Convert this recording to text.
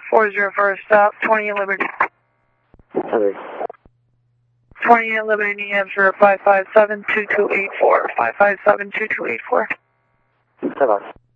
404 stop, 20 Liberty. Heather. 20 Liberty, New Hampshire, 557-2284. 557-2284. Ça va.